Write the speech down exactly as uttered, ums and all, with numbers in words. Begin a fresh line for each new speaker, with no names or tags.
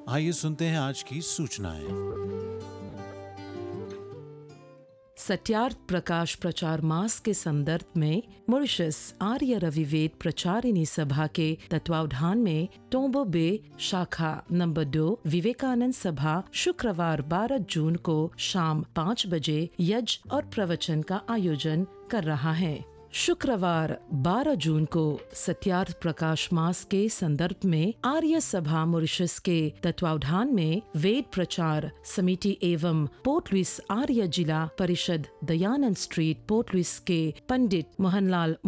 आइए सुनते हैं आज की सूचनाएं।
सत्यार्थ प्रकाश प्रचार मास के संदर्भ में मॉरिशस आर्य रविवेद प्रचारिणी सभा के तत्वावधान में टोम्बो बे शाखा नंबर दो विवेकानंद सभा शुक्रवार बारह जून को शाम पाँच बजे यज्ञ और प्रवचन का आयोजन कर रहा है। शुक्रवार बारह जून को सत्यार्थ प्रकाश मास के संदर्भ में आर्य सभा मॉरिशस के तत्वावधान में वेद प्रचार समिति एवं पोर्ट लुइस आर्य जिला परिषद दयानंद स्ट्रीट पोर्ट लुइस के पंडित मोहनलाल